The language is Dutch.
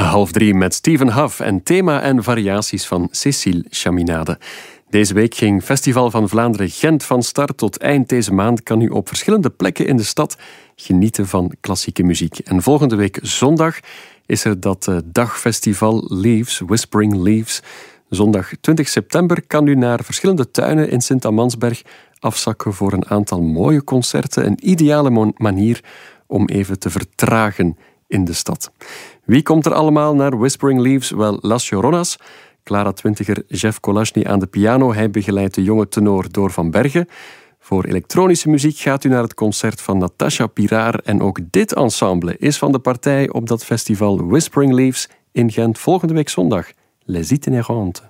2:30 met Steven Huff en thema en variaties van Cécile Chaminade. Deze week ging Festival van Vlaanderen Gent van start. Tot eind deze maand kan u op verschillende plekken in de stad genieten van klassieke muziek. En volgende week zondag is er dat dagfestival Leaves, Whispering Leaves. Zondag 20 september kan u naar verschillende tuinen in Sint-Amandsberg afzakken voor een aantal mooie concerten. Een ideale manier om even te vertragen in de stad. Wie komt er allemaal naar Whispering Leaves? Wel, Las Lloronas, Clara-twintiger Jeff Kolashny aan de piano. Hij begeleidt de jonge tenor Door van Bergen. Voor elektronische muziek gaat u naar het concert van Natasha Piraar. En ook dit ensemble is van de partij op dat festival Whispering Leaves in Gent volgende week zondag. Les Itinérantes.